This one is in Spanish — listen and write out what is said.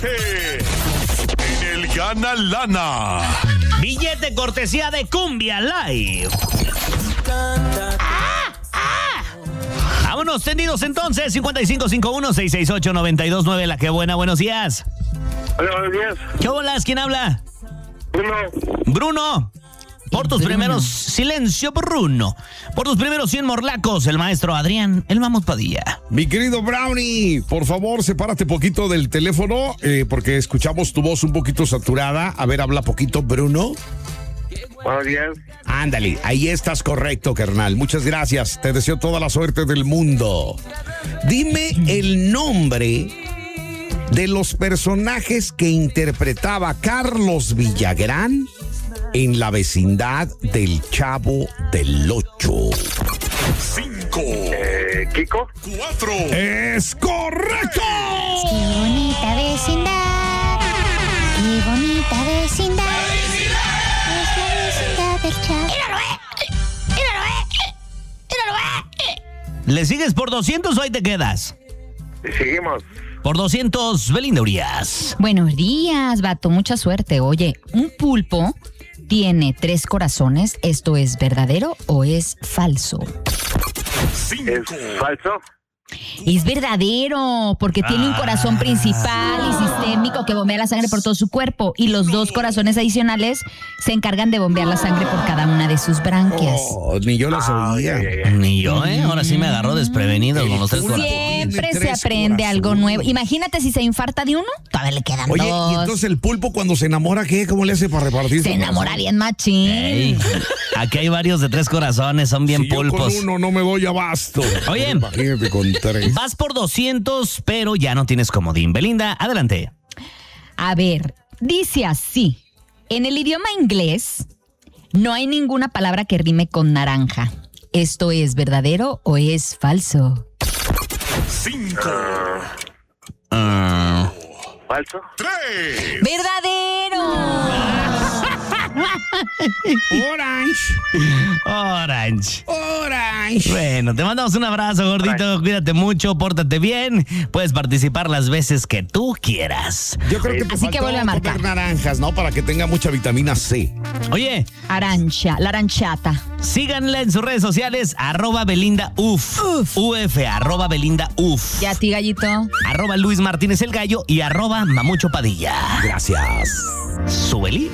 En el Gana Lana. Billete cortesía de Cumbia Live. Vámonos tendidos entonces. 5551-668-929. La que buena, buenos días. Hola, buenos días. ¿Qué bolas? ¿Quién habla? Bruno. Por tus primeros... Silencio, Bruno. Por tus primeros 100 morlacos, el maestro Adrián, el Mamut Padilla. Mi querido Brownie, por favor, sepárate poquito del teléfono, porque escuchamos tu voz un poquito saturada. A ver, habla poquito, Bruno. Buenos días. Ándale, ahí estás correcto, carnal. Muchas gracias. Te deseo toda la suerte del mundo. Dime el nombre de los personajes que interpretaba Carlos Villagrán en la vecindad del Chavo del Ocho. 5. Kiko. 4. ¡Es correcto! Qué bonita vecindad. Qué bonita vecindad. Es la vecindad del Chavo. ¿Le sigues por 200 o ahí te quedas? Seguimos. Por 200, Belinda Urias. Buenos días, vato. Mucha suerte. Oye, un pulpo tiene 3 corazones. ¿Esto es verdadero o es falso? 5. ¿Es falso? Es verdadero, porque tiene un corazón principal y sistémico que bombea la sangre por todo su cuerpo. Y los 2 corazones adicionales se encargan de bombear la sangre por cada una de sus branquias. Oh, ni yo lo sabía. Ni yo, ¿eh? Ahora sí me agarró desprevenido con los 3 corazones. Siempre Tiene se 3 aprende algo corazones. nuevo. Imagínate si se infarta de uno, todavía le quedan Oye, 2. ¿y entonces el pulpo cuando se enamora qué? ¿Cómo le hace para repartir? Se su enamora corazón? bien machín. Ey, aquí hay varios de 3 corazones, son bien Si yo pulpos. con uno no me doy abasto. Oye. Imagínate con 3. Vas por 200, pero ya no tienes comodín. Belinda, adelante. A ver, dice así. En el idioma inglés no hay ninguna palabra que rime con naranja. ¿Esto es verdadero o es falso? 5. ¿Falso? 3. ¡Verdadero! Orange. Bueno, te mandamos un abrazo, gordito. Cuídate mucho, pórtate bien. Puedes participar las veces que tú quieras. Yo creo que te Así que faltó vuelve a marcar. comer naranjas, ¿no? Para que tenga mucha vitamina C. Oye, Arancha, la aranchata. síganla en sus redes sociales, @BelindaUf. UF, @BelindaUf. ¿Y a ti, gallito? @Luis Martínez el Gallo y @Mamucho Padilla. Gracias. Subeli.